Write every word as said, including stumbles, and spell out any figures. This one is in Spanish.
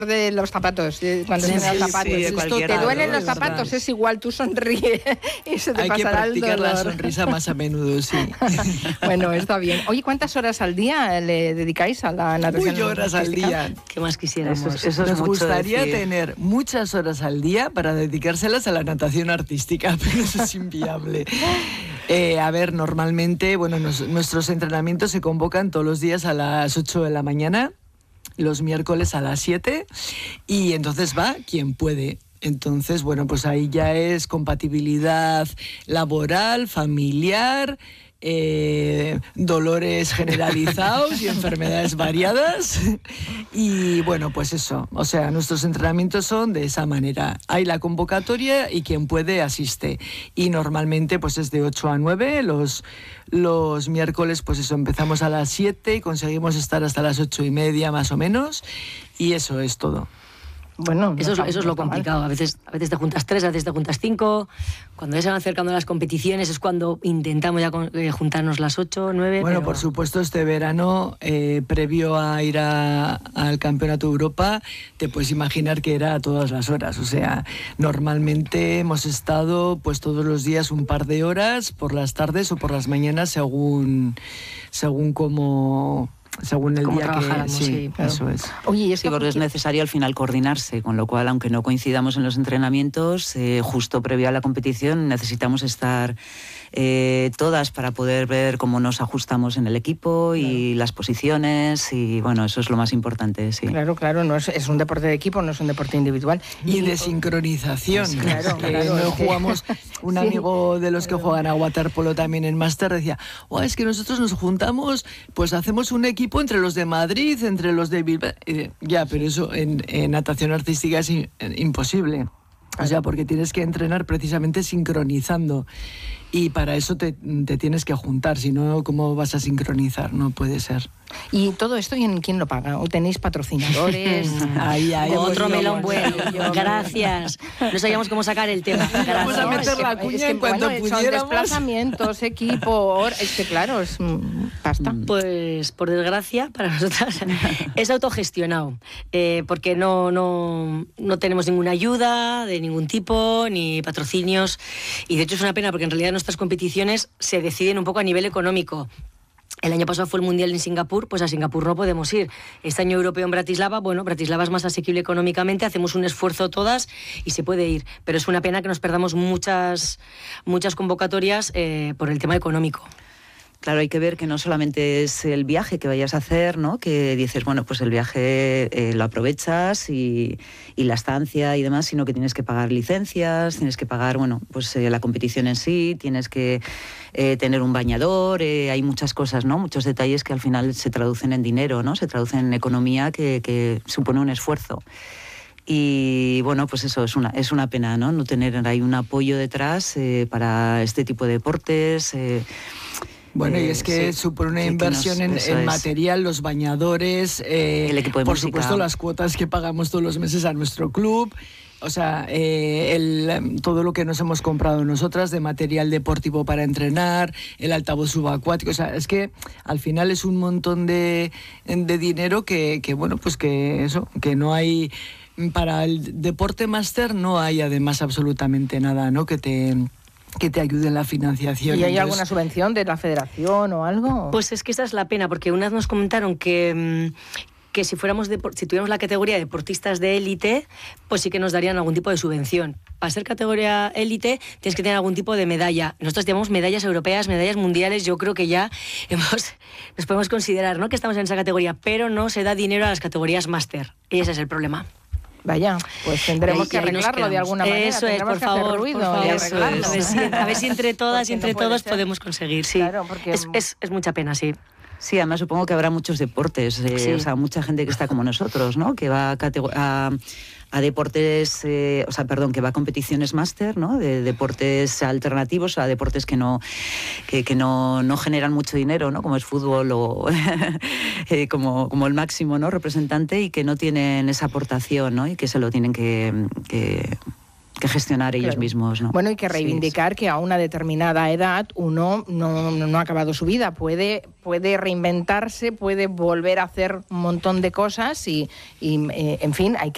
de los zapatos, cuando sí, se sí, los zapatos. sí, Esto, te duelen los zapatos, es igual, tú sonríe y se te Hay que pasará el practicar dolor. la sonrisa más a menudo, sí. Bueno, está bien. Oye, ¿cuántas horas al día le dedicáis a la natación? Uy, horas al día. ¿Qué más quisiéramos? Eso, eso Nos es mucho gustaría decir. tener muchas horas al día para dedicárselas a la natación artística, pero eso es inviable. Eh, a ver, normalmente, bueno, nos, nuestros entrenamientos se convocan todos los días a las ocho de la mañana, los miércoles a las siete, y entonces va quien puede. Entonces, bueno, pues ahí ya es compatibilidad laboral, familiar, eh, dolores generalizados y enfermedades variadas. Y bueno, pues eso, o sea, nuestros entrenamientos son de esa manera. Hay la convocatoria y quien puede asiste. Y normalmente pues es de ocho a nueve, los, los miércoles pues eso, empezamos a las siete y conseguimos estar hasta las ocho y media más o menos. Y eso es todo. Bueno, eso, no, es, eso es no lo complicado. mal. A veces, a veces te juntas tres, a veces te juntas cinco. Cuando ya se van acercando las competiciones es cuando intentamos ya eh, juntarnos las ocho, nueve. Bueno, pero... por supuesto, este verano, eh, previo a ir a, al Campeonato de Europa, te puedes imaginar que era a todas las horas. O sea, normalmente hemos estado pues todos los días un par de horas, por las tardes o por las mañanas, según, según cómo... según el día que sí, sí, claro. Eso es. Oye, y esto Sí, porque es necesario al final coordinarse, con lo cual, aunque no coincidamos en los entrenamientos, eh, justo previo a la competición necesitamos estar eh, todas para poder ver cómo nos ajustamos en el equipo y claro. las posiciones, y bueno, eso es lo más importante, sí. Claro, claro, no es, es un deporte de equipo, no es un deporte individual. Y, y de sincronización. Sí, claro, que claro, no es que... jugamos, un sí, amigo de los que claro. juegan a waterpolo también en máster decía, oh, es que nosotros nos juntamos, pues hacemos un equipo entre los de Madrid, entre los de Bilbao. Ya, pero eso en, en natación artística es in, imposible. O sea, porque tienes que entrenar precisamente sincronizando. Y para eso te, te tienes que juntar, si no, ¿cómo vas a sincronizar? No puede ser. ¿Y todo esto quién lo paga? ¿O tenéis patrocinadores? Ahí, ahí. Otro melón bueno. Gracias. No sabíamos cómo sacar el tema. Gracias. Vamos a meter la cuña es que, en cuanto bueno, pudiéramos. Son desplazamientos, equipo, es que claro, es pasta. Pues por desgracia para nosotras es autogestionado, eh, porque no, no, no tenemos ninguna ayuda de ningún tipo, ni patrocinios, y de hecho es una pena porque en realidad nuestras competiciones se deciden un poco a nivel económico. El año pasado fue el Mundial en Singapur, pues a Singapur no podemos ir. Este año europeo en Bratislava, bueno, Bratislava es más asequible económicamente, hacemos un esfuerzo todas y se puede ir. Pero es una pena que nos perdamos muchas, muchas convocatorias eh, por el tema económico. Claro, hay que ver que no solamente es el viaje que vayas a hacer, ¿no? Que dices, bueno, pues el viaje eh, lo aprovechas y, y la estancia y demás, sino que tienes que pagar licencias, tienes que pagar, bueno, pues eh, la competición en sí, tienes que eh, tener un bañador, eh, hay muchas cosas, ¿no? Muchos detalles que al final se traducen en dinero, ¿no? Se traducen en economía que, que supone un esfuerzo. Y bueno, pues eso es una, es una pena, ¿no? No tener ahí un apoyo detrás eh, para este tipo de deportes. Eh, Bueno, eh, y es que sí, supone una sí, inversión nos, en, en es. material, los bañadores, eh, el equipo de por música. supuesto las cuotas que pagamos todos los meses a nuestro club, o sea, eh, el, todo lo que nos hemos comprado nosotras de material deportivo para entrenar, el altavoz subacuático, o sea, es que al final es un montón de, de dinero que, que, bueno, pues que eso, que no hay, para el deporte máster no hay además absolutamente nada, ¿no? Que te... que te ayude en la financiación. ¿Y hay Entonces, alguna subvención de la federación o algo? Pues es que esa es la pena, porque una vez nos comentaron que, que si fuéramos de, si tuviéramos la categoría de deportistas de élite, pues sí que nos darían algún tipo de subvención. Para ser categoría élite tienes que tener algún tipo de medalla. Nosotros tenemos medallas europeas, medallas mundiales, yo creo que ya hemos, nos podemos considerar, ¿no?, que estamos en esa categoría, pero no se da dinero a las categorías máster. Y ese es el problema. Vaya, pues tendremos ahí, que arreglarlo de alguna manera. Eso es, por que favor, hacer ruido por favor. y Eso arreglarlo. es. A ver si, a ver si entre todas y entre no todos ser. podemos conseguir, sí. Claro, porque... es, es, es mucha pena, sí. Sí, además supongo que habrá muchos deportes, eh, sí. o sea, mucha gente que está como nosotros, ¿no? Que va a, a, a deportes, eh, o sea, perdón, que va a competiciones máster, ¿no? De deportes alternativos, a deportes que no que, que no, no generan mucho dinero, ¿no? Como es fútbol o eh, como, como el máximo, ¿no?, representante, y que no tienen esa aportación, ¿no? Y que se lo tienen que... que que gestionar ellos claro. mismos, ¿no? Bueno, hay que reivindicar sí, que a una determinada edad uno no, no, no ha acabado su vida, puede, puede reinventarse, puede volver a hacer un montón de cosas y, y eh, en fin, hay que